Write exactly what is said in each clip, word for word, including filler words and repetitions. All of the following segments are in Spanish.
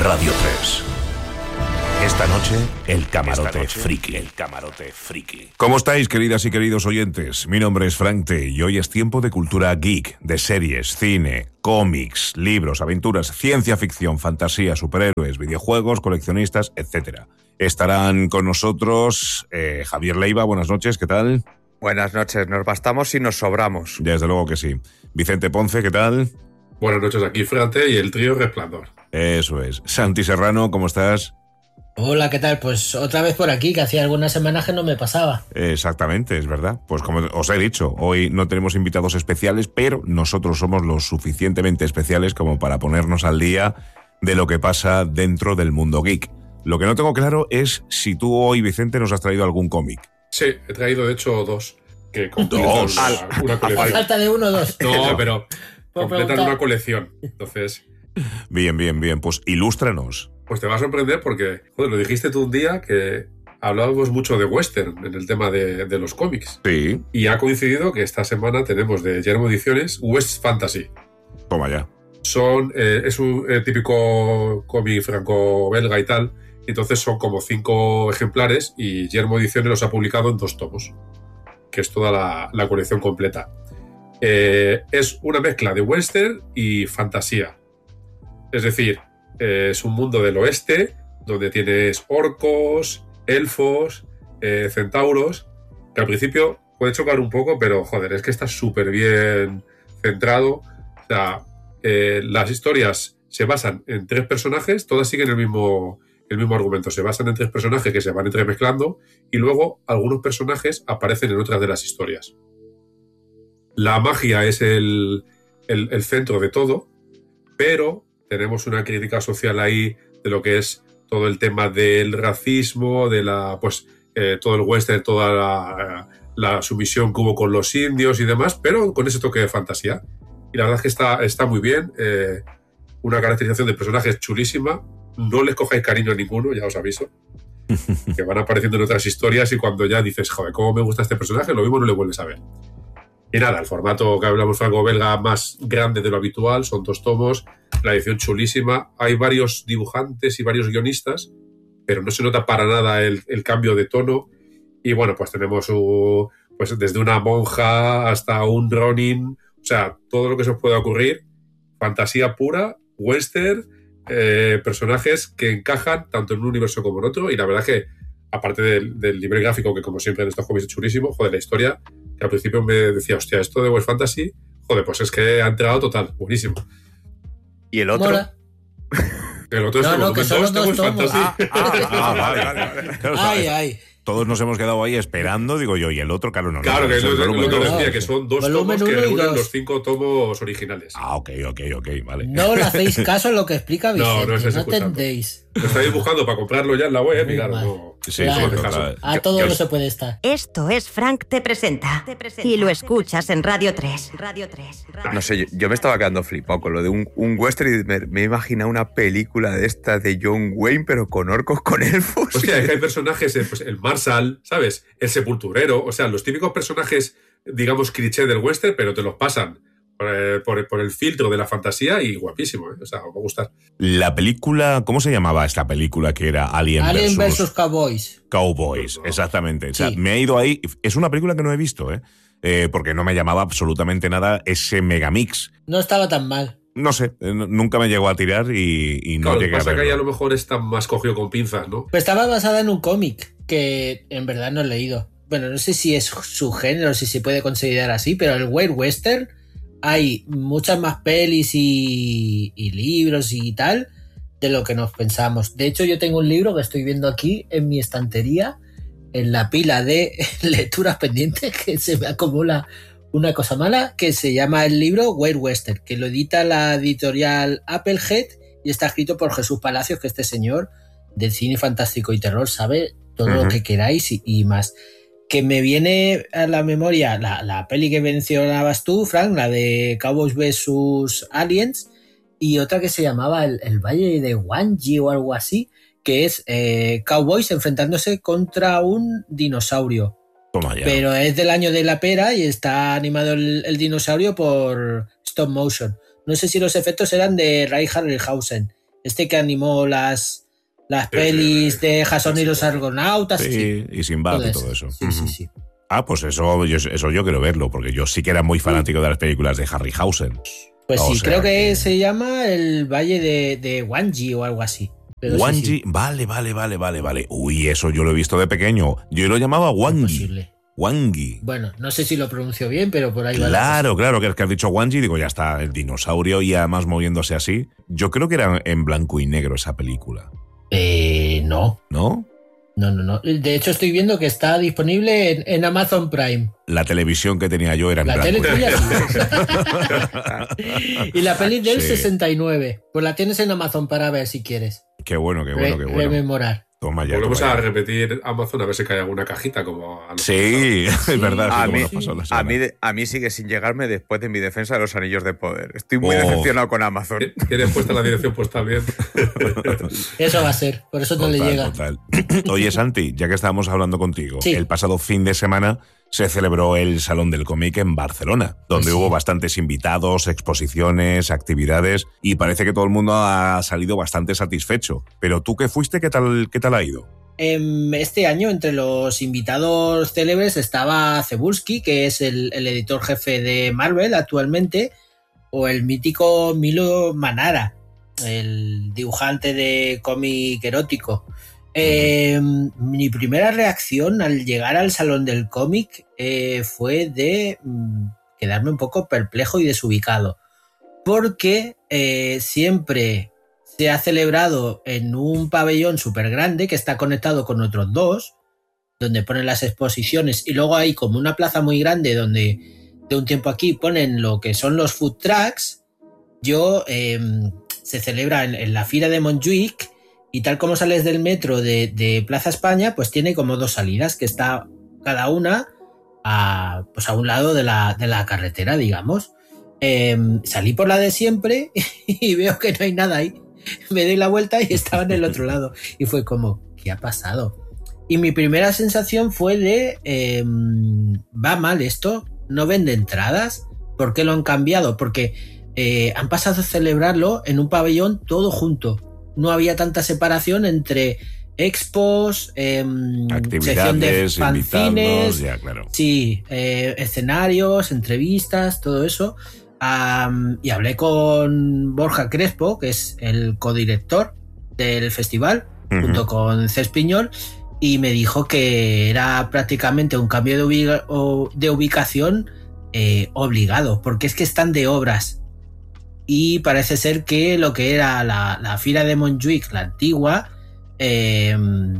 Radio tres. Esta noche, el camarote noche, friki. El camarote friki. ¿Cómo estáis, queridas y queridos oyentes? Mi nombre es Frank T. y hoy es tiempo de cultura geek, de series, cine, cómics, libros, aventuras, ciencia ficción, fantasía, superhéroes, videojuegos, coleccionistas, etcétera. Estarán con nosotros eh, Javier Leiva, buenas noches, ¿qué tal? Buenas noches, nos bastamos y nos sobramos. Desde luego que sí. Vicente Ponce, ¿qué tal? Buenas noches, aquí Frank T y el trío Resplandor. Eso es. Santi Serrano, ¿cómo estás? Hola, ¿qué tal? Pues otra vez por aquí, que hacía algunas semanas que no me pasaba. Exactamente, es verdad. Pues como os he dicho, hoy no tenemos invitados especiales, pero nosotros somos lo suficientemente especiales como para ponernos al día de lo que pasa dentro del mundo geek. Lo que no tengo claro es si tú hoy, Vicente, nos has traído algún cómic. Sí, he traído de hecho dos. Que completan Dos. Una, una A colección. falta de uno o dos. No, pero Puedo completan preguntar. una colección. Entonces, Bien, bien, bien. Pues ilústranos. pues te va a sorprender porque, joder, lo dijiste tú un día que hablábamos mucho de western en el tema de, de los cómics. Sí, Y ha coincidido que esta semana tenemos de Yermo Ediciones West Fantasy. toma ya. Son, eh, es un eh, típico cómic franco-belga y tal. Entonces son como cinco ejemplares y Yermo Ediciones los ha publicado en dos tomos, que es toda la, la colección completa. Eh, es una mezcla de western y fantasía. Es decir, eh, es un mundo del oeste donde tienes orcos, elfos, eh, centauros, que al principio puede chocar un poco, pero joder, es que está súper bien centrado. O sea, eh, las historias se basan en tres personajes, todas siguen el mismo, el mismo argumento, se basan en tres personajes que se van entremezclando y luego algunos personajes aparecen en otras de las historias. La magia es el, el, el centro de todo, pero tenemos una crítica social ahí de lo que es todo el tema del racismo, de la, pues, eh, todo el western, toda la, la sumisión que hubo con los indios y demás, pero con ese toque de fantasía. Y la verdad es que está, está muy bien. Eh, una caracterización de personajes chulísima. No les cojáis cariño a ninguno, ya os aviso. Que van apareciendo en otras historias y cuando ya dices, joder, ¿cómo me gusta este personaje? Lo mismo no le vuelves a ver. Y nada, el formato que hablamos franco-belga más grande de lo habitual, son dos tomos, la edición chulísima. Hay varios dibujantes y varios guionistas, pero no se nota para nada el, el cambio de tono. Y bueno, pues tenemos uh, pues desde una monja hasta un Ronin, o sea, todo lo que se os pueda ocurrir. Fantasía pura, western, eh, personajes que encajan tanto en un universo como en otro. Y la verdad es que, aparte del, del libre gráfico, que como siempre en estos cómics es chulísimo, joder, la historia, que al principio me decía, hostia, esto de West Fantasy, joder, pues es que ha entrado total, buenísimo. ¿Y el otro? Mola. El otro es No, el no, volumen que son dos de los West dos tomos. Fantasy. Ah, ah, vale, vale, vale. Claro, Ay, ¿sabes? ay. Todos nos hemos quedado ahí esperando, digo yo, y el otro, claro, no. Claro, no, que es el lo, lo volumen que dos. decía, que son dos Volumen tomos que uno y reúnen dos. los cinco tomos originales. Ah, ok, ok, ok, vale. No le hacéis caso a lo que explica No, Vicente, no no, estáis escuchando. entendéis. Lo estáis buscando para comprarlo ya en la web y Muy claro, mal. no. Sí, Claro. sí, Caso. total. A Que- todo que no os- se puede estar. Esto es Frank Te Presenta. Y lo escuchas en Radio tres. Radio tres. No sé, yo, yo me estaba quedando flipado con lo de un, un western y me, me he imaginado una película de esta de John Wayne, pero con orcos, con elfos. Hostia, es que hay personajes, eh, pues el Marshal, ¿sabes? El sepulturero, o sea, los típicos personajes, digamos, cliché del western, pero te los pasan por, eh, por, por el filtro de la fantasía y guapísimo, ¿eh? O sea, os va a gustar. La película, ¿cómo se llamaba esta película que era Alien, Alien versus versus Cowboys. Cowboys? Exactamente. O sea, Sí. me he ido ahí. Es una película que no he visto, ¿eh? Eh, porque no me llamaba absolutamente nada ese megamix. No estaba tan mal. No sé, eh, n- nunca me llegó a tirar y, y no Claro, lo que llegué a pasa es que ahí a verlo. lo mejor está más cogido con pinzas, ¿no? Pero estaba basada en un cómic que en verdad no he leído. Bueno, no sé si es su género, si se puede considerar así, pero el Weird Western hay muchas más pelis y, y libros y tal de lo que nos pensamos. De hecho, yo tengo un libro que estoy viendo aquí en mi estantería, en la pila de lecturas pendientes, que se me acumula una cosa mala, que se llama el libro Weird Western, que lo edita la editorial Applehead y está escrito por Jesús Palacios, que este señor del cine fantástico y terror sabe todo Ujú. lo que queráis y, y más. Que me viene a la memoria la, la peli que mencionabas tú, Frank, la de Cowboys versus Aliens, y otra que se llamaba El, el Valle de Wanji o algo así, que es eh, Cowboys enfrentándose contra un dinosaurio. Toma ya. Pero es del año de la pera y está animado el, el dinosaurio por stop motion. No sé si los efectos eran de Ray Harryhausen. este que animó las, las pelis de Jason y los Argonautas. Sí, sí. y Sinbad y todo eso. Sí, sí, sí. Ah, pues eso yo, eso yo quiero verlo, porque yo sí que era muy fanático de las películas de Harryhausen. Pues o sí, sea creo que, que se llama el Valle de, de Wanji o algo así. Pero Wanji, sí, sí. vale, vale, vale, vale, vale. Uy, eso yo lo he visto de pequeño. Yo lo llamaba Wangi. Imposible. Wangi. Bueno, no sé si lo pronuncio bien, pero por ahí va. Claro, claro, que es que has dicho Wanji, digo, ya está, el dinosaurio y además moviéndose así. Yo creo que era en blanco y negro esa película. Eh, no. ¿No? No, no, no. De hecho, estoy viendo que está disponible en, en Amazon Prime. La televisión que tenía yo era en La blanco tele y negro. tuya sí. Y la peli del Sí. sesenta y nueve. Pues la tienes en Amazon para ver si quieres. Qué bueno, qué bueno, qué Re- bueno. Rememorar. Toma ya, Volvemos toma a ya. repetir Amazon a ver si cae alguna cajita como a los Sí, es verdad. A sí, como mí, nos pasó la a, semana. mí, de- a mí sigue sin llegarme después de mi defensa de los Anillos de Poder. Estoy muy Oh. decepcionado con Amazon. Tienes puesta la dirección puesta bien. Eso va a ser. Por eso no le Total, llega. total. Oye, Santi, ya que estábamos hablando contigo, Sí. el pasado fin de semana se celebró el Salón del Cómic en Barcelona, donde Sí. hubo bastantes invitados, exposiciones, actividades, y parece que todo el mundo ha salido bastante satisfecho. Pero tú que fuiste, ¿qué tal, qué tal ha ido? Em, Este año, entre los invitados célebres, estaba Cebulski, que es el, el editor jefe de Marvel actualmente, o el mítico Milo Manara, el dibujante de cómic erótico. Eh, mi primera reacción al llegar al Salón del Cómic eh, fue de mm, quedarme un poco perplejo y desubicado, porque eh, siempre se ha celebrado en un pabellón súper grande que está conectado con otros dos, donde ponen las exposiciones, y luego hay como una plaza muy grande donde de un tiempo aquí ponen lo que son los food trucks. Yo eh, se celebra en, en la Fira de Montjuïc, y tal como sales del metro de, de Plaza España, pues tiene como dos salidas, que está cada una a, pues a un lado de la, de la carretera, digamos. Eh, salí por la de siempre y veo que no hay nada ahí. Me doy la vuelta y estaba en el otro lado. Y fue como, ¿qué ha pasado? Y mi primera sensación fue de, eh, va mal esto, no vende entradas. ¿Por qué lo han cambiado? Porque eh, han pasado a celebrarlo en un pabellón todo junto. No había tanta separación entre expos, eh, sección de Actividades, fanzines, invitados, ya, claro. sí, eh, escenarios, entrevistas, todo eso. Um, y hablé con Borja Crespo, que es el codirector del festival, Ujú. junto con Cés Piñol, y me dijo que era prácticamente un cambio de, ubica- o- de ubicación eh, obligado, porque es que están de obras. Y parece ser que lo que era la, la Fira de Montjuïc, la antigua, eh,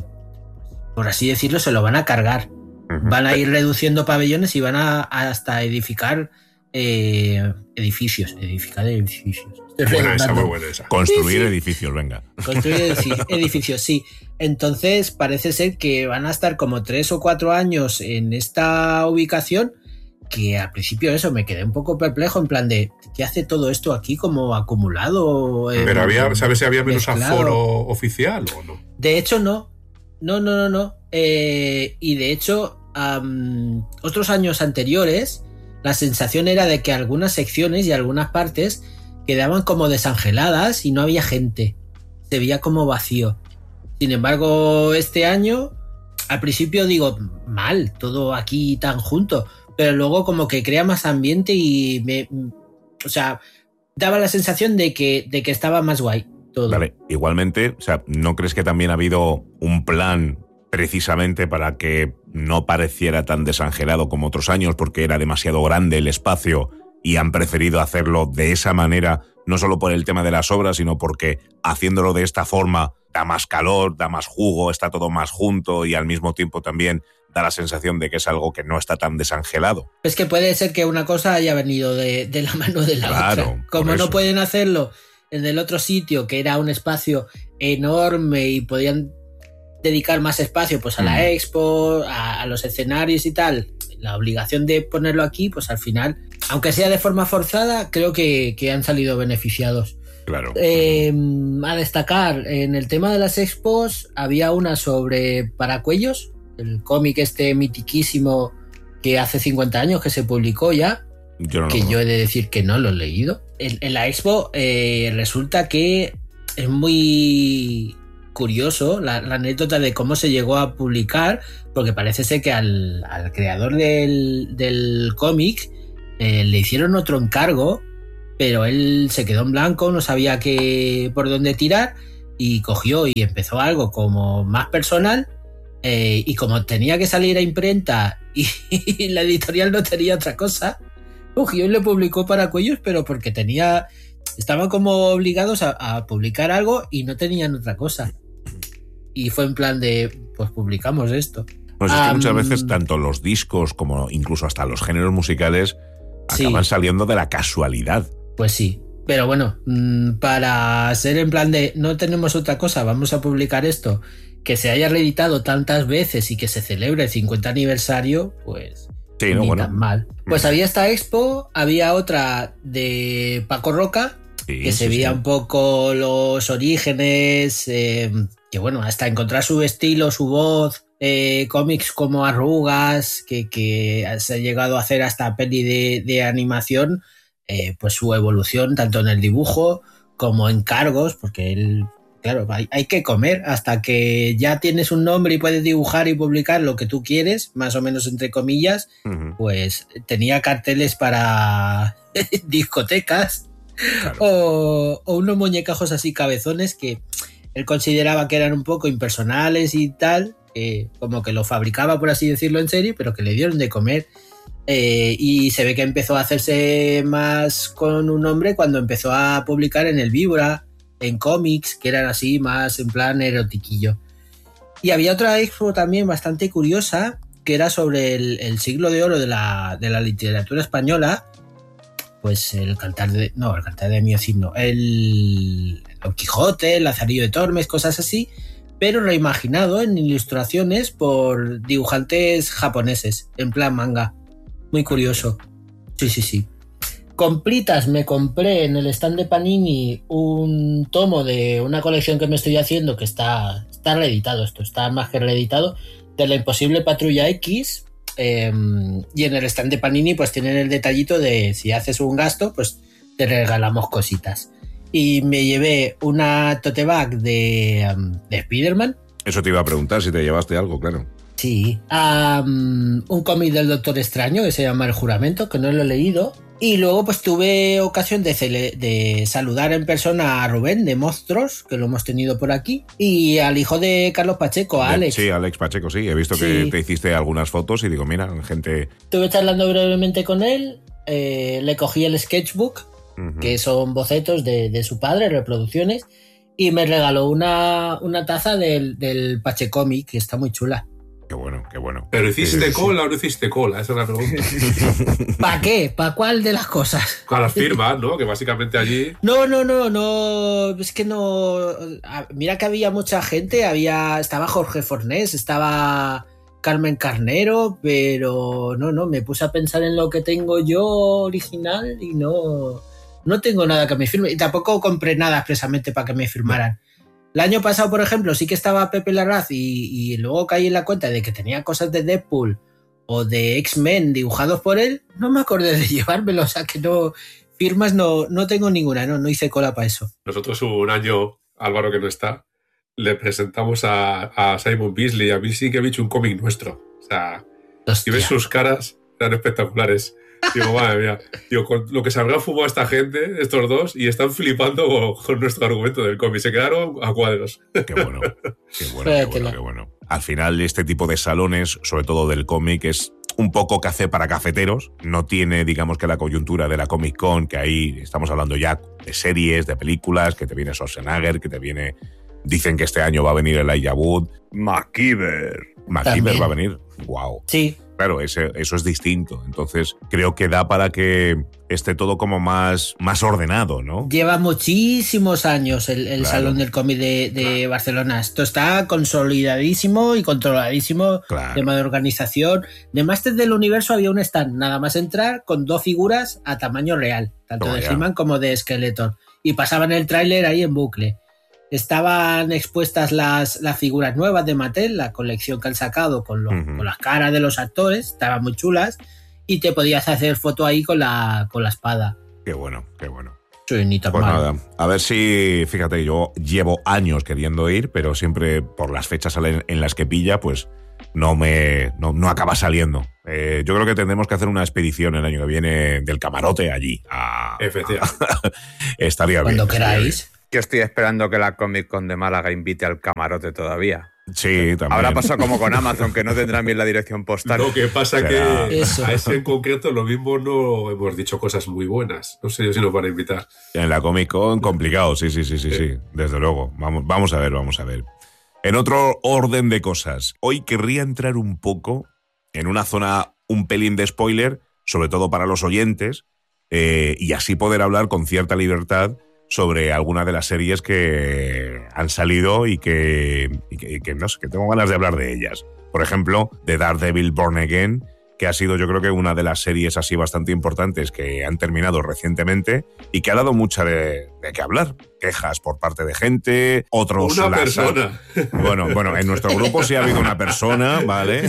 por así decirlo, se lo van a cargar. Ujú. Van a ir reduciendo pabellones y van a hasta edificar eh, edificios. Edificar edificios. Estoy Buena esa, redundando. muy buena esa. Construir Sí, sí. edificios, venga. Construir edifi- edificios, sí. Entonces parece ser que van a estar como tres o cuatro años en esta ubicación, que al principio eso me quedé un poco perplejo, en plan de, ¿qué hace todo esto aquí como acumulado? Eh, Pero había, ¿sabes si había menos mezclado? aforo oficial o no? De hecho, no. No, no, no, no. Eh, y de hecho, am, otros años anteriores, la sensación era de que algunas secciones y algunas partes quedaban como desangeladas y no había gente. Se veía como vacío. Sin embargo, este año, al principio digo, mal, todo aquí tan junto. Pero luego como que crea más ambiente y me... O sea, daba la sensación de que, de que estaba más guay todo. Vale, igualmente, o sea, ¿no crees que también ha habido un plan precisamente para que no pareciera tan desangelado como otros años, porque era demasiado grande el espacio y han preferido hacerlo de esa manera, no solo por el tema de las obras, sino porque haciéndolo de esta forma da más calor, da más jugo, está todo más junto y al mismo tiempo también da la sensación de que es algo que no está tan desangelado? Es que puede ser que una cosa haya venido de, de la mano de la Claro, otra. Como por no eso. pueden hacerlo en el otro sitio, que era un espacio enorme y podían dedicar más espacio pues a la Mm. expo, a, a los escenarios y tal, la obligación de ponerlo aquí, pues al final, aunque sea de forma forzada, creo que, que han salido beneficiados. Claro. Eh, a destacar, en el tema de las expos había una sobre Paracuellos, el cómic este mitiquísimo que hace cincuenta años que se publicó ya, Yo no lo que conozco. yo he de decir que no lo he leído. En, en la expo eh, resulta que es muy curioso la, la anécdota de cómo se llegó a publicar, porque parece ser que al, al creador del, del cómic eh, le hicieron otro encargo, pero él se quedó en blanco, no sabía qué, por dónde tirar, y cogió y empezó algo como más personal, eh, y como tenía que salir a imprenta y, y la editorial no tenía otra cosa, cogió y le publicó para Cuellos, pero porque tenía... estaban como obligados a, a publicar algo y no tenían otra cosa. Y fue en plan de, pues publicamos esto. Pues es que um, muchas veces tanto los discos como incluso hasta los géneros musicales acaban sí. saliendo de la casualidad. Pues sí. Pero bueno, para ser en plan de no tenemos otra cosa, vamos a publicar esto, que se haya reeditado tantas veces y que se celebre el cincuenta aniversario, pues sí, no, ni bueno. tan mal. Pues había esta expo, había otra de Paco Roca, Sí, que se sí, veía sí. un poco los orígenes, eh, que bueno, hasta encontrar su estilo, su voz, eh, cómics como Arrugas, que, que se ha llegado a hacer hasta peli de, de animación, eh, pues su evolución tanto en el dibujo como en cargos, porque él, claro, hay, hay que comer hasta que ya tienes un nombre y puedes dibujar y publicar lo que tú quieres, más o menos entre comillas, Uh-huh. pues tenía carteles para discotecas. Claro. O, o unos muñecajos así cabezones que él consideraba que eran un poco impersonales y tal, eh, como que lo fabricaba, por así decirlo, en serie, pero que le dieron de comer. Eh, y se ve que empezó a hacerse más con un nombre cuando empezó a publicar en el Víbora, en cómics, que eran así más en plan erotiquillo. Y había otra expo también bastante curiosa, que era sobre el, el siglo de oro de la, de la literatura española. Pues el cantar de... No, el cantar de Miocid no. El, el Don Quijote, el Lazarillo de Tormes, cosas así. Pero reimaginado en ilustraciones por dibujantes japoneses, en plan manga. Muy curioso. Sí, sí, sí. Compritas, me compré en el stand de Panini un tomo de una colección que me estoy haciendo que está, está reeditado, esto está más que reeditado, de La Imposible Patrulla X. Eh, y en el stand de Panini pues tienen el detallito de si haces un gasto pues te regalamos cositas, y me llevé una tote bag de, um, de Spider-Man. Eso te iba a preguntar si te llevaste algo, claro. Sí, um, un cómic del Doctor Extraño que se llama El Juramento, que no lo he leído. Y luego pues tuve ocasión de, cele- de saludar en persona a Rubén de Monstruos, que lo hemos tenido por aquí, y al hijo de Carlos Pacheco, a Alex. Sí, Alex Pacheco, sí. He visto Sí. que te hiciste algunas fotos y digo, mira, gente... Estuve charlando brevemente con él, eh, le cogí el sketchbook, Uh-huh. que son bocetos de, de su padre, reproducciones, y me regaló una, una taza del, del Pachecomic, que está muy chula. Qué bueno, qué bueno. ¿Pero hiciste Sí, sí, sí. cola o no hiciste cola? Esa es la pregunta. ¿Para qué? ¿Para cuál de las cosas? Con las firmas, ¿no? Que básicamente allí... No, no, no, no, es que no... a- Mira que había mucha gente, había estaba Jorge Fornés, estaba Carmen Carnero, pero no, no, me puse a pensar en lo que tengo yo original y no, no tengo nada que me firme. Y tampoco compré nada expresamente para que me firmaran. El año pasado, por ejemplo, sí que estaba Pepe Larraz y, y luego caí en la cuenta de que tenía cosas de Deadpool o de X-Men dibujados por él. No me acordé de llevármelo, o sea que no... Firmas no, no tengo ninguna, no, no hice cola para eso. Nosotros un año, Álvaro que no está, le presentamos a, a Simon Beasley y a Bill Sienkiewicz un cómic nuestro. O sea, si ves sus caras, eran espectaculares. Digo, madre mía, digo, con lo que se habrá fumado esta gente, estos dos, y están flipando con, con nuestro argumento del cómic. Se quedaron a cuadros. Qué bueno, qué bueno, qué bueno, qué bueno. Al final, este tipo de salones, sobre todo del cómic, es un poco café para cafeteros. No tiene, digamos, que la coyuntura de la Comic Con, que ahí estamos hablando ya de series, de películas, que te viene Schwarzenegger, que te viene... Dicen que este año va a venir Elijah Wood. MacGyver. MacGyver va a venir. Wow. Sí. Claro, ese, eso es distinto. Entonces, creo que da para que esté todo como más, más ordenado, ¿no? Lleva muchísimos años el, el Claro. Salón del Cómic de, de claro. Barcelona. Esto está consolidadísimo y controladísimo. Claro. Tema de organización. De Masters del Universo había un stand, nada más entrar, con dos figuras a tamaño real, tanto oh, de He-Man como de Skeletor. Y pasaban el tráiler ahí en bucle. Estaban expuestas las, las figuras nuevas de Mattel, la colección que han sacado con, lo, uh-huh. con las caras de los actores, estaban muy chulas, y te podías hacer foto ahí con la, con la espada. Qué bueno, qué bueno. Sí, ni tan Pues mal. nada, a ver si, fíjate, yo llevo años queriendo ir, pero siempre por las fechas en las que pilla, pues no me no, no acaba saliendo. Eh, yo creo que tendremos que hacer una expedición el año que viene del camarote allí. A, Efectivamente. a, estaría Cuando bien. queráis. Yo estoy esperando que la Comic Con de Málaga invite al camarote todavía. Sí, también. Ahora pasó como con Amazon, que no tendrán bien la dirección postal. Lo que pasa Será- que Eso. a ese en concreto lo mismo no hemos dicho cosas muy buenas. No sé yo si nos van a invitar. En la Comic Con, complicado, sí, sí, sí, sí, sí, desde luego. Vamos, vamos a ver, vamos a ver. En otro orden de cosas, hoy querría entrar un poco en una zona un pelín de spoiler, sobre todo para los oyentes, eh, y así poder hablar con cierta libertad sobre algunas de las series que han salido y que, y que, y que no sé, que tengo ganas de hablar de ellas. Por ejemplo, de Daredevil Born Again, que ha sido yo creo que una de las series así bastante importantes que han terminado recientemente y que ha dado mucha de, de qué hablar. Quejas por parte de gente, otros... Una las- persona. Bueno, bueno, en nuestro grupo sí ha habido una persona, ¿vale?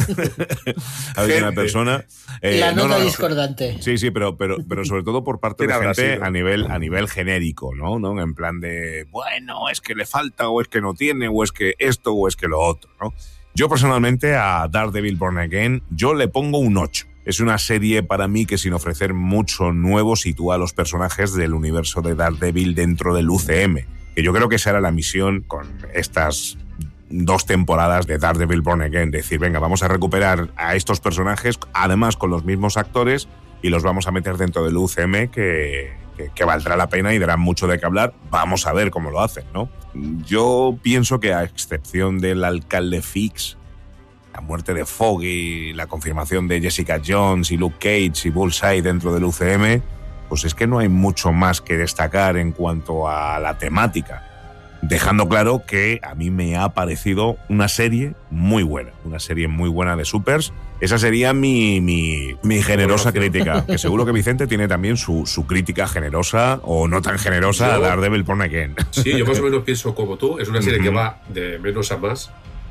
ha habido una Gente. persona... eh, La no, nota no, no. Sí. Sí, sí, pero, pero, pero sobre todo por parte ¿Quién de habrá gente sido? a nivel, a nivel genérico, ¿no? ¿no? En plan de, bueno, es que le falta, o es que no tiene, o es que esto, o es que lo otro, ¿no? Yo personalmente a Daredevil Born Again, yo le pongo un ocho. Es una serie para mí que sin ofrecer mucho nuevo sitúa a los personajes del universo de Daredevil dentro del U C M. Que yo creo que esa era la misión con estas dos temporadas de Daredevil Born Again. Decir, venga, vamos a recuperar a estos personajes, además con los mismos actores, y los vamos a meter dentro del U C M que, que, que valdrá la pena y darán mucho de qué hablar. Vamos a ver cómo lo hacen, ¿no? Yo pienso que a excepción del alcalde Fix, la muerte de Foggy, la confirmación de Jessica Jones y Luke Cage y Bullseye dentro del U C M, pues es que no hay mucho más que destacar en cuanto a la temática. Dejando claro que a mí me ha parecido una serie muy buena, una serie muy buena de supers. Esa sería mi, mi, mi generosa crítica, que seguro que Vicente tiene también su, su crítica generosa o no tan generosa Yo- a Daredevil Born Again. Sí, yo más o menos pienso como tú. Es una serie que Ujú. va de menos a más.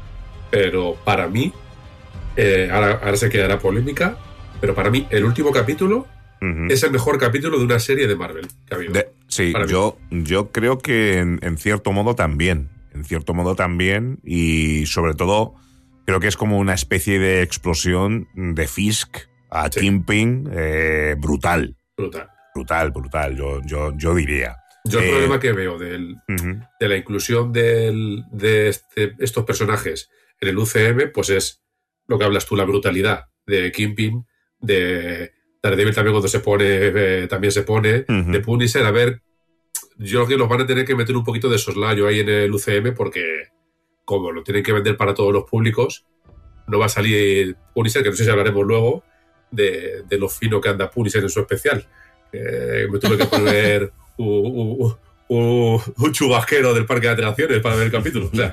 Pero para mí, eh, ahora, ahora se quedará polémica, pero para mí el último capítulo Ujú. es el mejor capítulo de una serie de Marvel que ha habido. De- sí, Para mí. yo, yo creo que en, en cierto modo también. En cierto modo también. Y sobre todo, creo que es como una especie de explosión de Fisk a Sí. Kingpin eh, brutal. Brutal. Brutal, brutal, yo, yo, yo diría. Yo el Eh, problema que veo del, Ujú. de la inclusión del- de este- estos personajes en el U C M, pues es lo que hablas tú, la brutalidad de Kingpin, de Daredevil también cuando se pone, eh, también se pone, Ujú. de Punisher. A ver, yo creo que los van a tener que meter un poquito de soslayo ahí en el U C M porque como lo tienen que vender para todos los públicos, no va a salir Punisher, que no sé si hablaremos luego de, de lo fino que anda Punisher en su especial. Eh, me tuve que poner un, un- un- un chubasquero del parque de atracciones para ver el capítulo. O sea,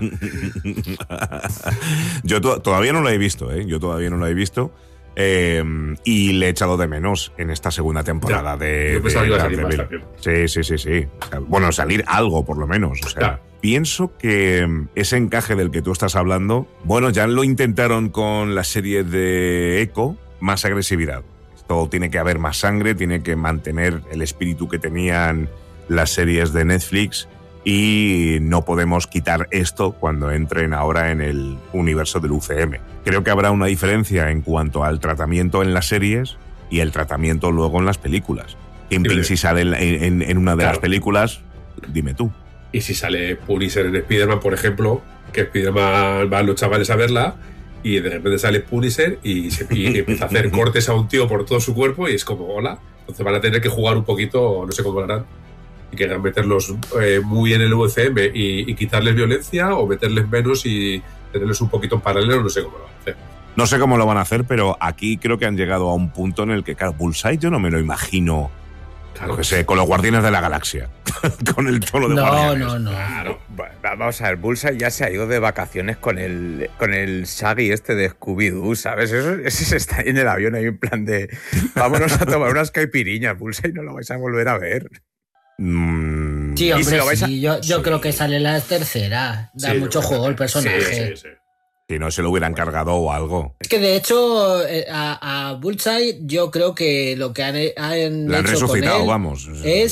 Yo to- todavía no lo he visto, ¿eh? Yo todavía no lo he visto. eh, y le he echado de menos en esta segunda temporada Ya, de, yo pensaba de que iba a salir más Daredevil. también. Sí, sí, sí, sí. O sea, bueno, salir algo por lo menos. O sea, Ya. pienso que mm, ese encaje del que tú estás hablando, bueno, ya lo intentaron con la serie de Echo, más agresividad. Esto tiene que haber más sangre, tiene que mantener el espíritu que tenían las series de Netflix y no podemos quitar esto cuando entren ahora en el universo del U C M. Creo que habrá una diferencia en cuanto al tratamiento en las series y el tratamiento luego en las películas. Kingpin, Dime. si sale en, en- en una de Claro. las películas, dime tú. Y si sale Punisher en Spider-Man, por ejemplo, que Spider-Man van los chavales a verla y de repente sale Punisher y, se, y empieza a hacer cortes a un tío por todo su cuerpo y es como, hola. Entonces van a tener que jugar un poquito, no sé cómo lo harán, y querrán meterlos eh, muy en el U C M y, y quitarles violencia o meterles menos y tenerles un poquito en paralelo, no sé cómo lo van a hacer. No sé cómo lo van a hacer, pero aquí creo que han llegado a un punto en el que, claro, Bullseye yo no me lo imagino, Claro, lo que sé, con los Guardianes de la Galaxia, con el tono de No, Guardianes. no, no. Claro. Va- Vamos a ver, Bullseye ya se ha ido de vacaciones con el, con el Shaggy este de Scooby-Doo, ¿sabes? Eso, ese se está ahí en el avión, ahí en plan de vámonos a tomar unas caipiriñas. Bullseye no lo vais a volver a ver. Mm, Sí, Y hombre, si lo vais a- sí, yo, yo Sí. creo que sale la tercera. Da Sí, mucho yo- juego el Sí, personaje. sí, sí. si no se lo hubieran cargado o algo. Es que de hecho, eh, a, a Bullseye yo creo que lo que han, han La han hecho con resucitado, él vamos. es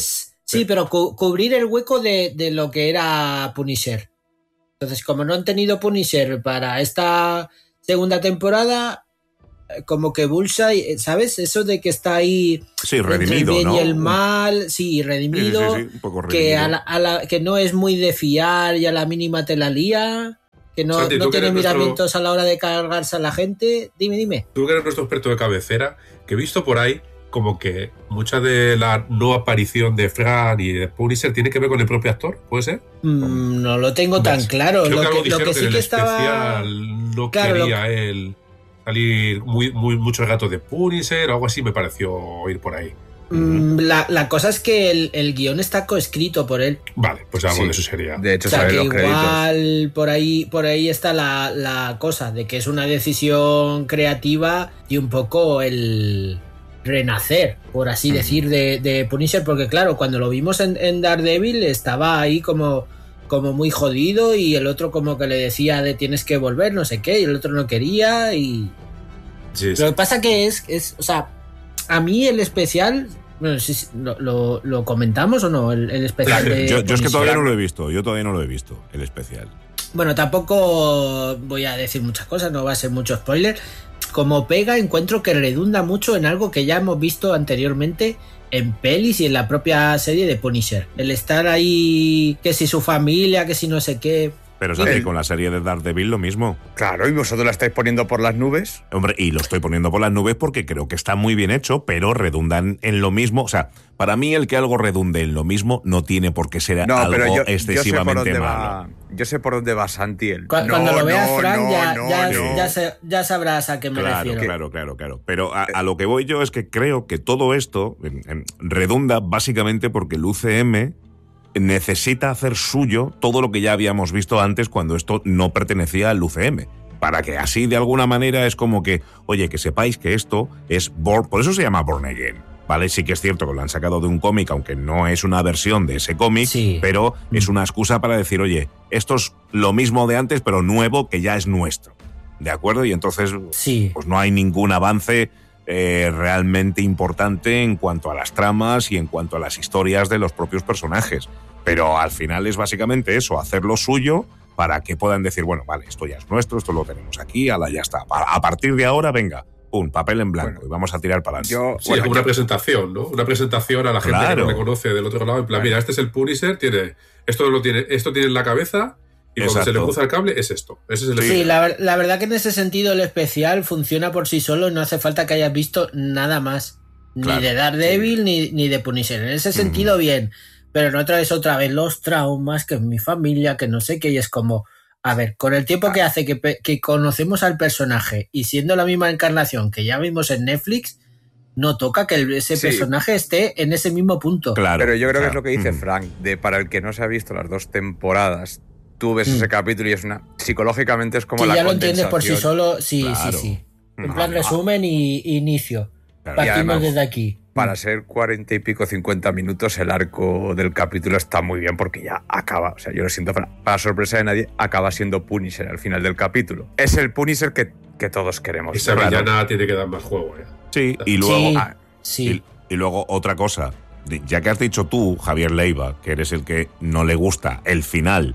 Sí, pero cu- cubrir el hueco de, de lo que era Punisher. Entonces, como no han tenido Punisher para esta segunda temporada, como que Bullseye, ¿sabes? Eso de que está ahí Sí, redimido, entre el bien ¿no? y el mal, sí, redimido, Sí, sí, sí, un poco que, redimido. a la, a la- que no es muy de fiar y a la mínima te la lía, que no, Santi, no tú que tiene eres nuestro- miramientos a la hora de cargarse a la gente. Dime, dime. Tú que eres nuestro experto de cabecera, que he visto por ahí como que mucha de la no aparición de Fran y de Punisher tiene que ver con el propio actor, ¿puede ser? Mm, no lo tengo tan ¿Ves? claro. Creo Lo que algo que, lo dijeron que que sí en que el estaba... especial no Claro, lo quería él salir muy, muy, muchos gatos de Punisher o algo así, me pareció oír por ahí. Mm, La, la cosa es que el, el guión está coescrito por él. Vale, pues algo Sí. de eso sería. De hecho, O sea salen que los créditos. igual por ahí, por ahí está la, la cosa de que es una decisión creativa y un poco el renacer, por así decir, de, de Punisher, porque claro, cuando lo vimos en, en Daredevil estaba ahí como, como muy jodido y el otro como que le decía de tienes que volver, no sé qué, y el otro no quería y... Sí, sí. Lo que pasa que es, es o sea, a mí el especial, bueno, no sé si lo, lo, lo comentamos o no, el, el especial de Yo, yo es que Punisher. todavía no lo he visto, yo todavía no lo he visto, el especial. Bueno, tampoco voy a decir muchas cosas, no va a ser mucho spoiler. Como pega, encuentro que redunda mucho en algo que ya hemos visto anteriormente en pelis y en la propia serie de Punisher. El estar ahí, que si su familia, que si no sé qué. Pero Santi, El- con la serie de Daredevil lo mismo. Claro, y vosotros la estáis poniendo por las nubes. Hombre, y lo estoy poniendo por las nubes porque creo que está muy bien hecho, pero redundan en lo mismo. O sea, para mí el que algo redunde en lo mismo no tiene por qué ser No, algo pero yo, yo sé por excesivamente dónde malo. va. Yo sé por dónde va Santi. El, Cu- no, Cuando lo veas, no, Frank, no, ya, no, ya, no. ya sa- ya sabrás a qué me Claro, refiero. claro, claro, claro. Pero a, a lo que voy yo es que creo que todo esto em, em, redunda básicamente porque el U C M necesita hacer suyo todo lo que ya habíamos visto antes cuando esto no pertenecía al U C M. Para que así de alguna manera es como que, oye, que sepáis que esto es Born, por eso se llama Born Again. ¿Vale? Sí que es cierto que lo han sacado de un cómic, aunque no es una versión de ese cómic, Sí. pero es una excusa para decir, oye, esto es lo mismo de antes, pero nuevo, que ya es nuestro. ¿De acuerdo? Y entonces, Sí. pues no hay ningún avance eh, realmente importante en cuanto a las tramas y en cuanto a las historias de los propios personajes. Pero al final es básicamente eso, hacer lo suyo para que puedan decir, bueno, vale, esto ya es nuestro, esto lo tenemos aquí, ala, ya está. A a partir de ahora, venga, pum, papel en blanco Bueno, y vamos a tirar para adelante. Yo, Sí, bueno, como yo- una presentación, ¿no? Una presentación a la gente Claro. que no le conoce del otro lado. En plan, Claro. mira, este es el Punisher, tiene esto lo tiene, esto tiene en la cabeza y cuando se le Exacto. cruza el cable es esto. Ese es el Sí, especial. la, ver- la verdad que en ese sentido el especial funciona por sí solo, no hace falta que hayas visto nada más. Ni Claro, de Daredevil ni, ni de Punisher. En ese sentido, bien. Pero no traes otra vez los traumas, que es mi familia, que no sé qué, y es como, a ver, con el tiempo que hace que, pe- que conocemos al personaje y siendo la misma encarnación que ya vimos en Netflix, no toca que el- ese Sí. personaje esté en ese mismo punto. Claro. Pero yo creo o sea, que es lo que dice ujú. Frank, de para el que no se ha visto las dos temporadas, tú ves Mm. ese capítulo y es una... Psicológicamente es como Si la ya lo entiendes por sí condensación. solo, sí, Claro. sí, sí. En Vale. plan resumen y inicio. Claro. Y Partimos además, desde aquí. Para ser cuarenta y pico, cincuenta minutos, el arco del capítulo está muy bien porque ya acaba. O sea, yo lo siento, para, para sorpresa de nadie, acaba siendo Punisher al final del capítulo. Es el Punisher que, que todos queremos. Esa Claro. villana tiene que dar más juego, ¿eh? Sí, y luego, Sí, ah, sí. y, y luego otra cosa. Ya que has dicho tú, Javier Leiva, que eres el que no le gusta el final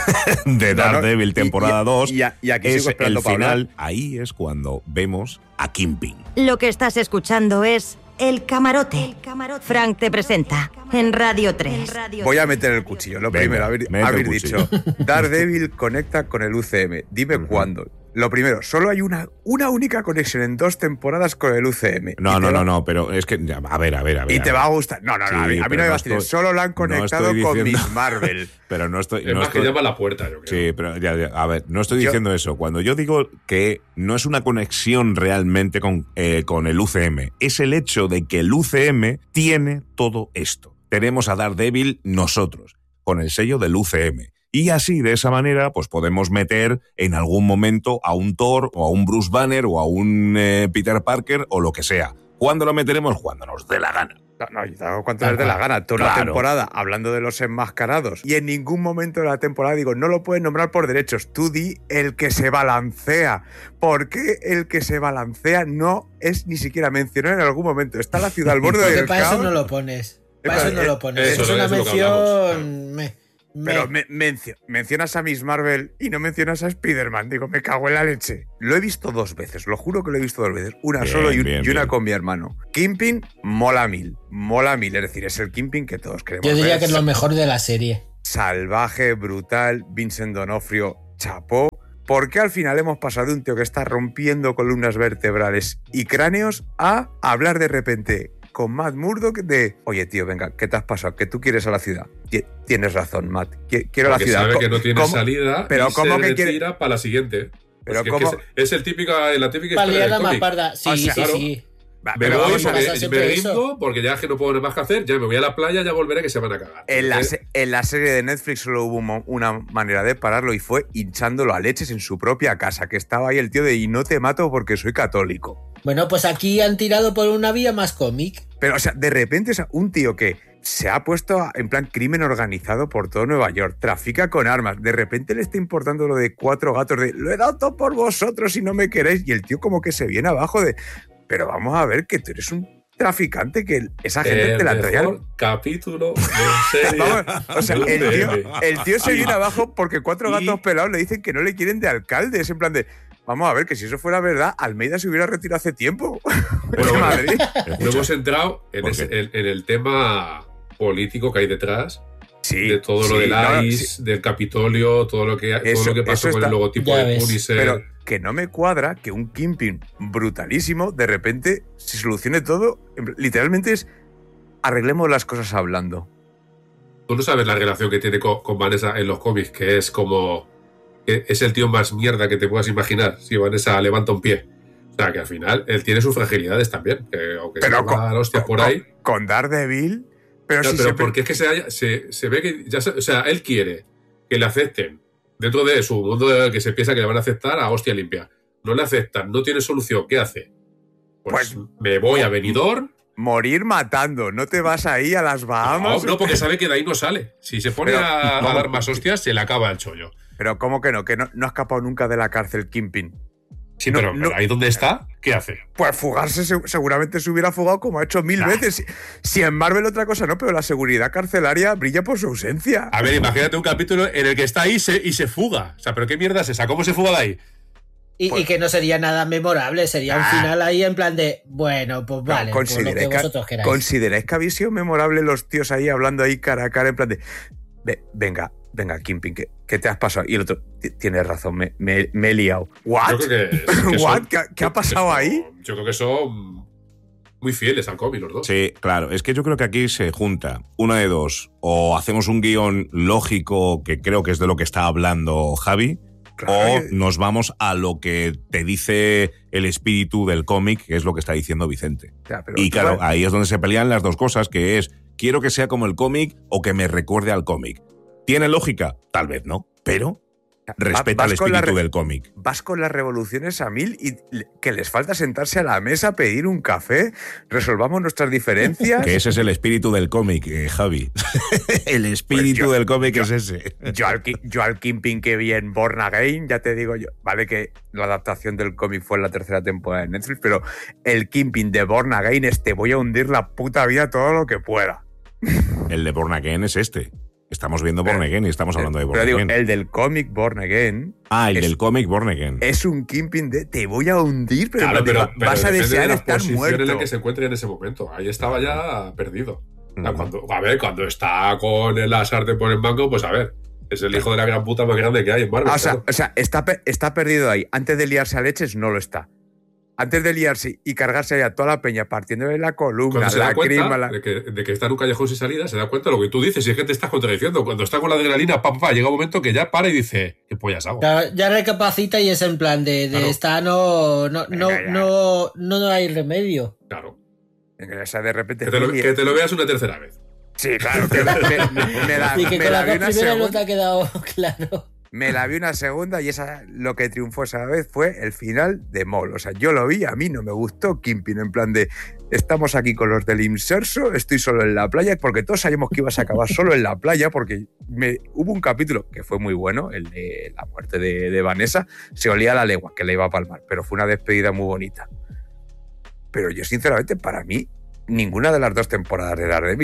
de Claro, Daredevil y- temporada y- dos, y a- y aquí es sigo esperando el para final. hablar. Ahí es cuando vemos a Kingpin. Lo que estás escuchando es El Camarote. Frank te presenta en Radio tres. Voy a meter el cuchillo. Lo Venga, primero, haber, mete el haber cuchillo. dicho, Daredevil conecta con el U C M. Dime Ujú. cuándo. Lo primero, solo hay una, una única conexión en dos temporadas con el U C M. No, Y te no, va- no, no, pero es que, ya, a ver, a ver, a ver. Y te a va a ver. gustar. No, no, no, Sí, a mí, a mí pero no me no va a decir. estoy- Solo lo han no conectado estoy con diciendo- Miss Marvel. Pero no estoy. Es no más estoy- que llama a la puerta, yo creo. Sí, pero ya, ya, a ver, no estoy Yo- diciendo eso. Cuando yo digo que no es una conexión realmente con, eh, con el U C M, es el hecho de que el U C M tiene todo esto. Tenemos a Daredevil nosotros, con el sello del U C M. Y así, de esa manera, pues podemos meter en algún momento a un Thor, o a un Bruce Banner, o a un eh, Peter Parker, o lo que sea. ¿Cuándo lo meteremos? Cuando nos dé la gana. No, no, yo te hago cuanto les dé la gana. Toda Claro. la temporada hablando de los enmascarados. Y en ningún momento de la temporada digo, no lo puedes nombrar por derechos. Tú di el que se balancea. ¿Por qué el que se balancea no es ni siquiera mencionado en algún momento? Está la ciudad al borde Porque del para eso caos. no lo pones. Para eso no lo pones. Eso, es una eso mención. Me, me. Pero me, mencio, mencionas a Miss Marvel y no mencionas a Spider-Man. Digo, me cago en la leche. Lo he visto dos veces, lo juro que lo he visto dos veces. Una bien, solo y, bien, y una bien. con mi hermano. Kingpin mola mil. Mola mil. Es decir, es el Kingpin que todos queremos. Yo diría ver. que es lo mejor de la serie. Salvaje, brutal. Vincent D'Onofrio, chapó. ¿Por qué al final hemos pasado de un tío que está rompiendo columnas vertebrales y cráneos a hablar de repente con Matt Murdock de, oye tío, venga, ¿qué te has pasado? ¿Que tú quieres a la ciudad? Tienes razón, Matt, quiero Porque la ciudad. Sabe que no tiene ¿Cómo? Salida pero y ¿cómo se que retira quiere? para la siguiente. Pero pues ¿cómo? Es, que es, es el típico, la típica Para historia la del cómic. parda. Sí, o sea, sí, claro, sí. Va, me pero voy, vamos a me, ver. me rindo porque ya es que no puedo más que hacer, ya me voy a la playa, ya volveré que se van a cagar. En la, en la serie de Netflix solo hubo una manera de pararlo y fue hinchándolo a leches en su propia casa, que estaba ahí el tío de y no te mato porque soy católico. Bueno, pues aquí han tirado por una vía más cómic. Pero, o sea, de repente, o sea, un tío que se ha puesto a, en plan crimen organizado por todo Nueva York, trafica con armas, de repente le está importando lo de cuatro gatos de lo he dado todo por vosotros y no me queréis, y el tío como que se viene abajo de pero vamos a ver que tú eres un traficante, que esa gente el te la trae. El capítulo de serie. Vamos, o sea, el tío, el tío se viene abajo porque cuatro gatos y... pelados le dicen que no le quieren de alcalde. Es en plan de, vamos a ver, que si eso fuera verdad, Almeida se hubiera retirado hace tiempo. Bueno, Madrid. No hemos entrado en, ese, en, en el tema político que hay detrás. Sí, de todo sí, lo del no, I C E, sí. del Capitolio, todo lo que, eso, todo lo que pasó con está, el logotipo de Punisher. Pero que no me cuadra que un Kingpin brutalísimo de repente se solucione todo. Literalmente es arreglemos las cosas hablando. Tú no sabes la relación que tiene con, con Vanessa en los cómics, que es como... Que es el tío más mierda que te puedas imaginar si Vanessa levanta un pie. O sea, que al final él tiene sus fragilidades también. Que aunque pero se con, va a la hostia con, por ahí... Con Daredevil... Pero, no, si pero se... porque es que se, haya, se, se ve que ya se, o sea, él quiere que le acepten dentro de su mundo de que se piensa que le van a aceptar a hostia limpia. No le aceptan, no tiene solución. ¿Qué hace? Pues, pues me voy a Benidorm. Morir matando, no te vas ahí a las Bahamas. No, no, porque sabe que de ahí no sale. Si se pone pero, a, a dar más hostias, se le acaba el chollo. Pero ¿cómo que no? Que no, no ha escapado nunca de la cárcel Kingpin. Sí, no, pero, no, pero ahí donde está, ¿qué hace? Pues fugarse, seguramente se hubiera fugado como ha hecho mil ah. veces. Si, si en Marvel otra cosa no, pero la seguridad carcelaria brilla por su ausencia. A ver, imagínate un capítulo en el que está ahí se, y se fuga. O sea, ¿pero qué mierda es esa? ¿Cómo se fuga de ahí? Y, pues, y que no sería nada memorable, sería ah, un final ahí en plan de, bueno, pues vale, no, pues lo que vosotros queráis. ¿Consideráis que habéis sido memorable los tíos ahí hablando ahí cara a cara en plan de, venga, venga, Kingpin, ¿qué, ¿qué te has pasado? Y el otro, tienes razón, me, me, me he liado. ¿What? Yo creo que, que ¿What? Son, ¿Qué, ¿Qué ha pasado son, ahí? Yo creo que son muy fieles al cómic los dos. Sí, claro. Es que yo creo que aquí se junta una de dos. O hacemos un guión lógico, que creo que es de lo que está hablando Javi, claro, o nos vamos a lo que te dice el espíritu del cómic, que es lo que está diciendo Vicente. Ya, pero y claro, ahí es donde se pelean las dos cosas, que es, quiero que sea como el cómic o que me recuerde al cómic. ¿Tiene lógica? Tal vez no, pero respeta el espíritu del cómic. Vas con las revoluciones a mil y que les falta sentarse a la mesa, pedir un café, resolvamos nuestras diferencias. Que ese es el espíritu del cómic, eh, Javi. El espíritu pues yo, del cómic yo, es ese. Yo al, yo al Kingpin que vi en Born Again, ya te digo yo, vale que la adaptación del cómic fue en la tercera temporada de Netflix, pero el Kingpin de Born Again es te voy a hundir la puta vida todo lo que pueda. El de Born Again es este. Estamos viendo Born Again y estamos hablando de Born pero digo, Again. El del cómic Born Again. Ah, el es, del cómic Born Again. Es un Kingpin de te voy a hundir, pero, claro, pero, pero vas a desear de estar muerto. En la que se encuentra en ese momento. Ahí estaba ya perdido. Mm. O sea, cuando, a ver, cuando está con el sartén por el banco, pues a ver, es el hijo de la gran puta más grande que hay en Marvel. Ah, o sea, claro. o sea está, está perdido ahí. Antes de liarse a leches, no lo está. Antes de liarse y cargarse allá toda la peña partiendo de la columna, se la da cuenta crima, la... de, que, de que está en un callejón sin salida, se da cuenta de lo que tú dices y es que te estás contradiciendo. Cuando está con la adrenalina, pa, pa, pa, llega un momento que ya para y dice, ¿qué pollas hago? Ya, ya recapacita y es en plan de, de claro. esta no no, no, Venga, no, no, no hay remedio. Claro. Venga, esa de repente... Que te, lo, que te lo veas una tercera vez. Sí, claro. Que me, me, me la, y que me con la la primera segunda... no te ha quedado claro. Me la vi una segunda y esa lo que triunfó esa vez fue el final de Mol. O sea, yo lo vi, a mí no me gustó Kingpin, en plan de estamos aquí con los del Inserso, estoy solo en la playa, porque todos sabíamos que ibas a acabar solo en la playa, porque me, hubo un capítulo que fue muy bueno, el de la muerte de, de Vanessa, se olía la legua, que le iba a palmar, pero fue una despedida muy bonita. Pero yo, sinceramente, para mí, ninguna de las dos temporadas de Daredevil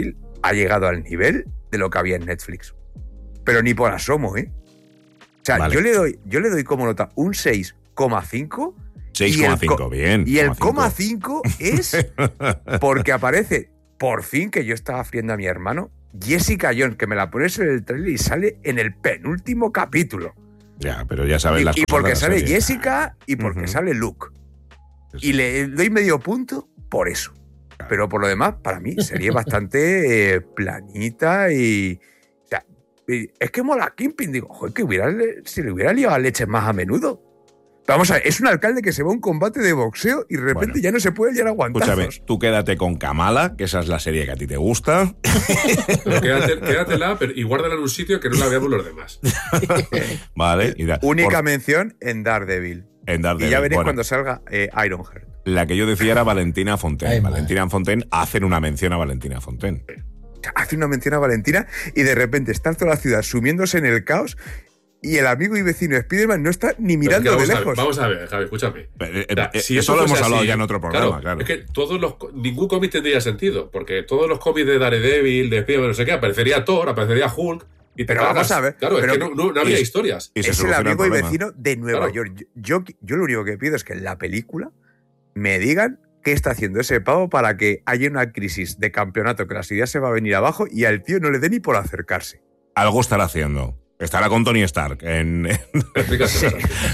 ha llegado al nivel de lo que había en Netflix. Pero ni por asomo, ¿eh? O sea, vale. yo, le doy, yo le doy como nota un seis coma cinco. seis coma cinco, bien. Y el coma cinco es porque aparece, por fin, que yo estaba friendo a mi hermano, Jessica Jones, que me la pones en el trailer y sale en el penúltimo capítulo. Ya, pero ya sabes y, las y cosas. Y porque de sale serie. Jessica y porque uh-huh. sale Luke. Sí. Y le doy medio punto por eso. Claro. Pero por lo demás, para mí sería bastante eh, planita y... O sea, es que mola Kingpin. Digo, joder, que hubiera, si le hubiera liado a leches más a menudo. Vamos a ver, es un alcalde que se va a un combate de boxeo y de repente bueno, ya no se puede llegar a aguantazos. Escúchame, tú quédate con Kamala, que esa es la serie que a ti te gusta. Pero quédate, quédatela pero, y guárdala en un sitio que no la veamos los demás. Vale. Y da, Única por... mención en Daredevil. En Daredevil. Y ya veréis bueno, cuando salga eh, Ironheart. La que yo decía era Valentina Fontaine. Ay, Valentina madre. Fontaine hacen una mención a Valentina Fontaine. Hace una mención a Valentina y de repente está toda la ciudad sumiéndose en el caos. Y el amigo y vecino Spider-Man no está ni mirando de lejos. A ver, vamos a ver, Javi, escúchame. Eh, eh, o sea, si eso, eso lo hemos hablado así, ya en otro programa, claro, claro. Es que todos los, ningún cómic tendría sentido, porque todos los cómics de Daredevil, de Spider-Man, no sé qué, aparecería Thor, aparecería Hulk. Y te pero cagas. Vamos a ver. Claro, pero es que no, no, no había es, historias. Es el amigo el y vecino de Nueva claro. York. Yo, yo, yo lo único que pido es que en la película me digan qué está haciendo ese pavo para que haya una crisis de campeonato, que la ciudad se va a venir abajo y al tío no le dé ni por acercarse. Algo estará haciendo. Estará con Tony Stark en... Sí.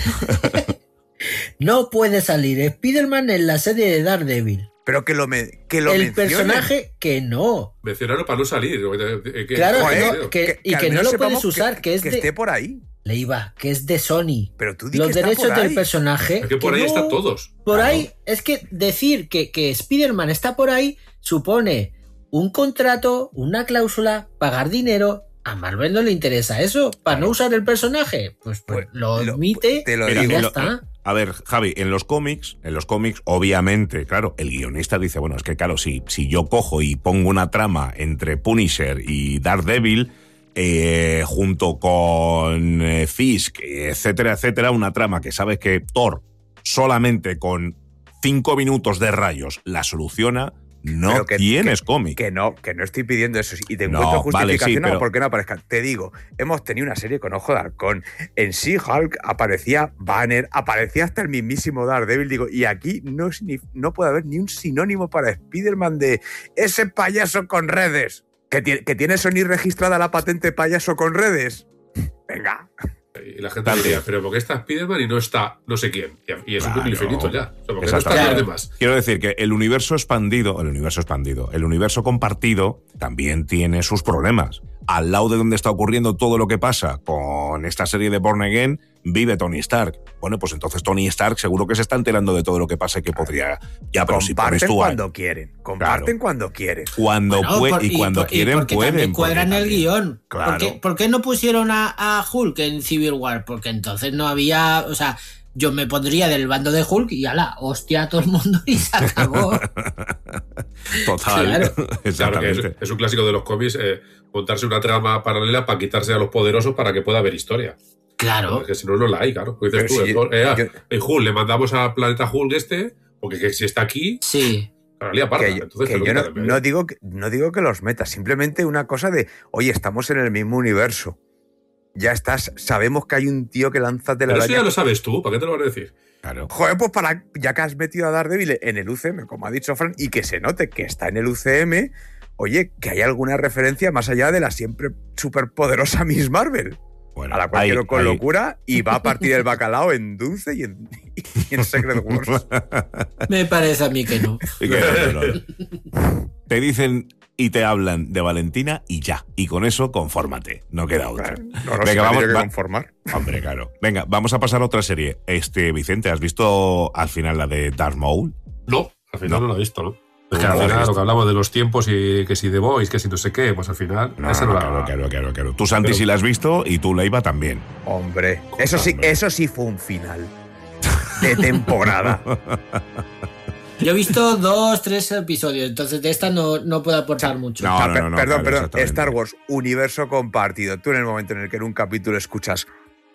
No puede salir Spider-Man en la serie de Daredevil. Pero que lo, me, que lo El mencionen. personaje que no. Mencionaron para no salir. ¿Qué? Claro, Joder, no, que, que, y que, que no lo puedes usar, que, que es que de... esté por ahí. Leiva, que es de Sony. Pero tú di Los que está derechos por del ahí. personaje... Es que por que ahí no, están todos. Por claro. ahí, es que decir que, que Spider-Man está por ahí supone un contrato, una cláusula, pagar dinero... A Marvel no le interesa eso, para no usar el personaje, pues, pues lo omite te lo y digo. ya lo, está. A ver, Javi, en los cómics, en los cómics, obviamente, claro, el guionista dice, bueno, es que claro, si, si yo cojo y pongo una trama entre Punisher y Daredevil, eh, junto con eh, Fisk, etcétera, etcétera, una trama que sabes que Thor solamente con cinco minutos de rayos la soluciona. No que, tienes que, cómic. Que no, que no estoy pidiendo eso. Y te no, encuentro justificación vale, sí, pero... porque no aparezca. Te digo, hemos tenido una serie con Ojo de Halcón. En She-Hulk aparecía Banner, aparecía hasta el mismísimo Daredevil. Digo, y aquí no, es ni, no puede haber ni un sinónimo para Spider-Man de ese payaso con redes. ¿Que tiene, que tiene Sony registrada la patente payaso con redes? Venga. Y la gente diría, pero ¿por qué está Spider-Man y no está no sé quién? Y es claro. un infinito ya. O sea, ¿por qué no están los demás? Quiero decir que el universo expandido, el universo expandido, el universo compartido también tiene sus problemas. Al lado de donde está ocurriendo todo lo que pasa con esta serie de Born Again, vive Tony Stark. Bueno, pues entonces Tony Stark seguro que se está enterando de todo lo que pasa y que podría... Ya, pero comparten si pones tú cuando a... quieren. Comparten claro. cuando quieren. Cuando bueno, pueden por, y cuando y, quieren, y porque pueden. También cuadran porque el también. guión. Claro. ¿Por qué, ¿Por qué no pusieron a, a Hulk en Civil War? Porque entonces no había... O sea, yo me pondría del bando de Hulk y ala, hostia a todo el mundo y se acabó. Total. Claro. Claro que es, es un clásico de los cómics, eh, montarse una trama paralela para quitarse a los poderosos para que pueda haber historia. Claro. Porque si no, no la hay, claro. Pues dices tú, sí, eh, ah, yo... eh, Hulk, le mandamos a Planeta Hulk este, porque que si está aquí... Sí. Claro, lía parda. Que yo, Entonces, que yo no, no, digo que, no digo que los metas, simplemente una cosa de, oye, estamos en el mismo universo. Ya estás, sabemos que hay un tío que lanza telaraña. Pero eso ya lo sabes tú, ¿para qué te lo vas a decir? Claro. Joder, pues para, ya que has metido a Daredevil en el U C M, como ha dicho Fran, y que se note que está en el U C M, oye, que hay alguna referencia más allá de la siempre superpoderosa Miss Marvel. Bueno, a la cual ahí, quiero con ahí. locura y va a partir el bacalao en Dulce y en, y en Secret Wars. Me parece a mí que no. Que no, no, no. Te dicen y te hablan de Valentina y ya. Y con eso, confórmate. No queda otra. No, no, no Venga, se vamos que va, conformar. Hombre, claro. Venga, vamos a pasar a otra serie. Este, Vicente, ¿has visto al final la de Darth Maul? No, al final no, no la he visto, ¿no? Es que al final lo que hablamos de los tiempos y que si The Voice, que si no sé qué, pues al final... No, esa no, no claro, la... claro, claro, claro. Tú, Santi, Pero... sí la has visto y tú, Leiva, también. Hombre, eso sí, eso sí fue un final de temporada. Yo he visto dos, tres episodios, entonces de esta no, no puedo aportar mucho. No, no, no, no, perdón, claro, perdón. Star Wars, universo compartido. Tú en el momento en el que en un capítulo escuchas...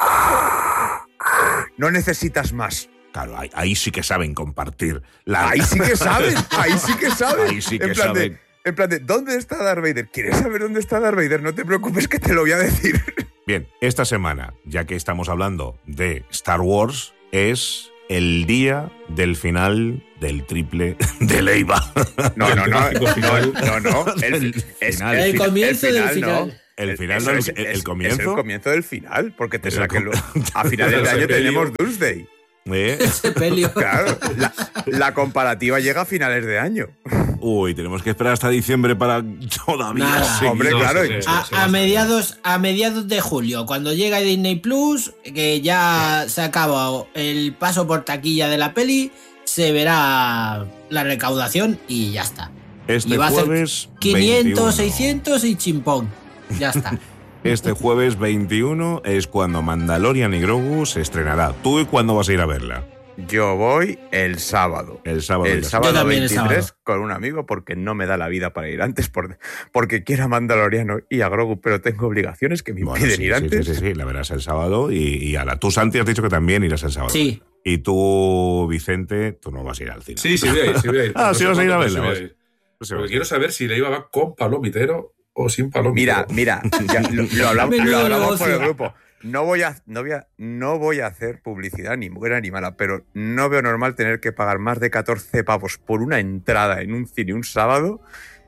No necesitas más. Claro, ahí, ahí sí que saben compartir. La... Ahí sí que saben, ahí sí que saben. Ahí sí que en plan saben. De, En plan de, ¿dónde está Darth Vader? ¿Quieres saber dónde está Darth Vader? No te preocupes que te lo voy a decir. Bien, esta semana, ya que estamos hablando de Star Wars, es el día del final del triple de Leiva. No, no, no, no, no, no. El, El es, final. El fi- comienzo del no. final. El final, Eso no, es, el, el es- comienzo. Es el comienzo del final, porque te Es el saque com- lo- a finales de año tenemos Doomsday. ¿Eh? Ese pelio. Claro, la, la comparativa llega a finales de año. Uy, tenemos que esperar hasta diciembre para todavía Nada. seguir. Hombre, No, claro. sí, sí, A, sí, a sí. mediados, a mediados de julio, cuando llega Disney Plus, que ya se acaba el paso por taquilla de la peli, se verá la recaudación y ya está. Este Y va a hacer jueves quinientos, veintiuno. seiscientos y chimpón. Ya está. Este jueves veintiuno es cuando Mandalorian y Grogu se estrenará. ¿Tú cuándo vas a ir a verla? Yo voy el sábado. El sábado. El ya sábado Yo también el veintitrés sábado. con un amigo porque no me da la vida para ir antes por- porque quiero a Mandaloriano y a Grogu, pero tengo obligaciones que me Bueno, impiden sí, ir sí, antes. Sí, sí, sí, la verás el sábado y, y a la... Tú, Santi, has dicho que también irás el sábado. Sí. Y tú, Vicente, tú no vas a ir al cine. Sí, sí voy a ir, sí voy a ir. Ah, No sí sé vas a ir a cuándo, verla, pero vas. sí voy a ir. Pues se Porque va. quiero saber si Leiva va con palomitero o sin palomitero. Mira, mira, ya lo, lo hablamos, Menudo lo hablamos por el negocio. grupo. No voy, a, no, voy a, no voy a hacer publicidad ni buena ni mala, pero no veo normal tener que pagar más de catorce pavos por una entrada en un cine un sábado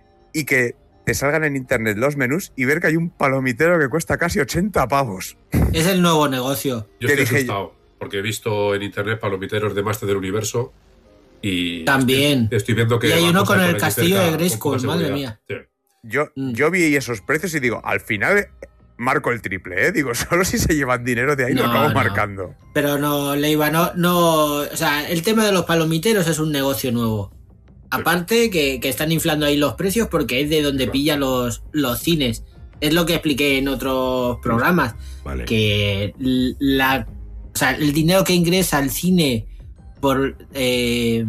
y que te salgan en internet los menús y ver que hay un palomitero que cuesta casi ochenta pavos. Es el nuevo negocio. Yo ¿Qué estoy dije asustado, porque he visto en internet palomiteros de Master del Universo y... También. Estoy, estoy viendo que... Y hay van uno cosas con el por allí castillo cerca de con Grayskull, poca madre seguridad. mía. Sí. Yo, Mm. yo vi esos precios y digo, al final marco el triple, ¿eh? Digo, solo si se llevan dinero de ahí lo No, acabo no. marcando. Pero no, Leiva, no, no. O sea, el tema de los palomiteros es un negocio nuevo. Aparte que, que están inflando ahí los precios porque es de donde Claro. pilla los, los cines. Es lo que expliqué en otros programas. Vale. Que la, o sea, el dinero que ingresa al cine por eh,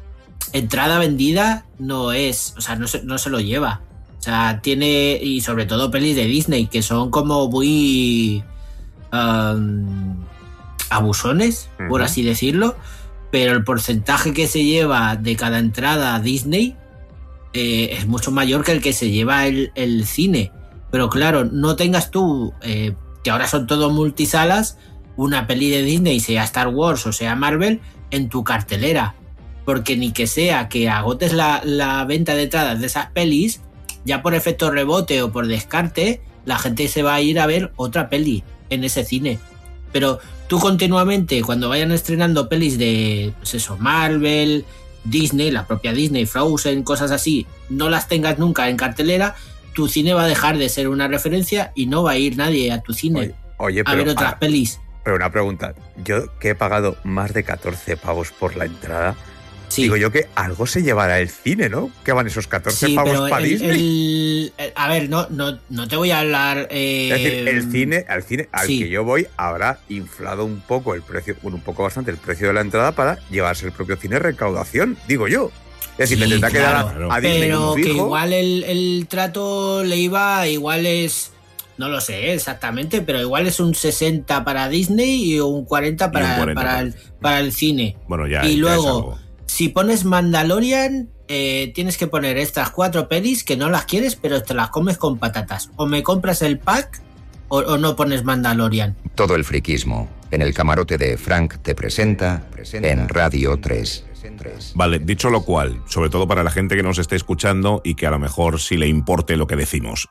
entrada vendida no es, o sea, no se, no se lo lleva. O sea, tiene, y sobre todo pelis de Disney, que son como muy um, abusones, por Ujú. así decirlo, pero el porcentaje que se lleva de cada entrada a Disney eh, es mucho mayor que el que se lleva el, el cine. Pero claro, no tengas tú, eh, que ahora son todo multisalas, una peli de Disney, sea Star Wars o sea Marvel, en tu cartelera. Porque ni que sea que agotes la, la venta de entradas de esas pelis, ya por efecto rebote o por descarte, la gente se va a ir a ver otra peli en ese cine. Pero tú continuamente, cuando vayan estrenando pelis de, pues eso, Marvel, Disney, la propia Disney, Frozen, cosas así, no las tengas nunca en cartelera, tu cine va a dejar de ser una referencia y no va a ir nadie a tu cine Oye, oye, a pero, ver otras ah, pelis. pero una pregunta. Yo que he pagado más de catorce pavos por la entrada, Sí. digo yo que algo se llevará el cine, ¿no? Que van esos catorce Sí, pavos pero para el- Disney. el- el- a ver, no, no, no te voy a hablar. eh, Es decir, el cine, al cine al sí. que yo voy habrá inflado un poco el precio, bueno, un poco bastante el precio de la entrada para llevarse el propio cine recaudación, digo yo. Es decir, Sí, le tendrá que dar claro. a, a Disney Pero un que fijo. igual el, el trato le iba, igual es. No lo sé exactamente, pero igual es un sesenta para Disney y un cuarenta para, Y un cuarenta para, para- el, para el cine. Bueno, ya. y ya es luego, algo. si pones Mandalorian, eh, tienes que poner estas cuatro pelis que no las quieres, pero te las comes con patatas. O me compras el pack o, o no pones Mandalorian. Todo el friquismo en el camarote de Frank te presenta en Radio tres. Vale, dicho lo cual, sobre todo para la gente que nos esté escuchando y que a lo mejor sí le importe lo que decimos,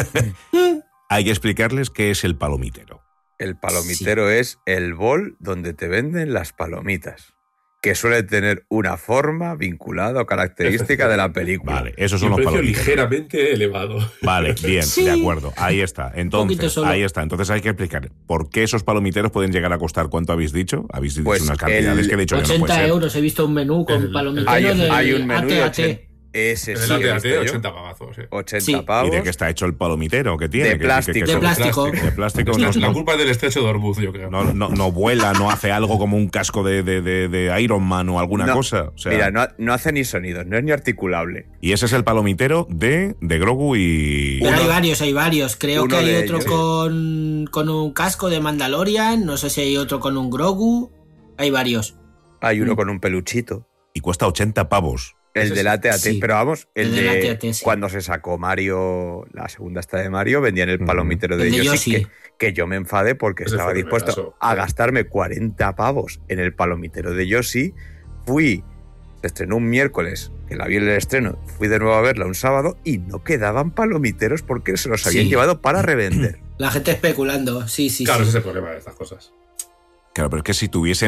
hay que explicarles qué es el palomitero. El palomitero es el bol donde te venden las palomitas, que suele tener una forma vinculada o característica de la película. Vale, esos Y son un los precio palomiteros. ligeramente elevado. Vale, bien, Sí. de acuerdo, ahí está. poquito Entonces, solo. ahí está. Entonces hay que explicar por qué esos palomiteros pueden llegar a costar. ¿Cuánto habéis dicho? Habéis dicho Pues unas cantidades el que he dicho que no puede ochenta ser. euros he visto un menú con El- palomiteros Hay, del hay un menú de A T A T. ochenta. Ese En sí el he A T A visto T, yo. ochenta pavazos. Sí. ochenta Sí. pavos. ¿Y de qué está hecho el palomitero? ¿Qué tiene? De ¿Qué- qué- plástico. qué- qué- De plástico. De plástico. La, No, la no- culpa es del estrecho de Hormuz, yo creo. no, no, no vuela, no hace algo como un casco de, de, de, de Iron Man o alguna No, cosa. O sea, Mira, no, no hace ni sonidos, no es ni articulable. y ese es el palomitero de, de Grogu y... Pero Uno- hay varios, hay varios. Creo uno que hay de otro ellos. con, con un casco de Mandalorian. No sé si hay otro con un Grogu. Hay varios. Hay uno Mm. con un peluchito. y cuesta ochenta pavos. El Ese de la T A T, sí. pero vamos, el, El de de, la T A T, sí. cuando se sacó Mario, la segunda esta de Mario, vendían el palomitero El de de Yoshi, Yoshi. Que, que yo me enfadé porque Ese estaba fue el dispuesto pedazo. a gastarme cuarenta pavos en el palomitero de Yoshi. Fui, se estrenó un miércoles, que la vi en el estreno, fui de nuevo a verla un sábado y no quedaban palomiteros porque se los habían Sí. llevado para revender. La gente especulando, sí, sí, Claro, sí. ese es el problema de estas cosas. Claro, pero es que si tuviesen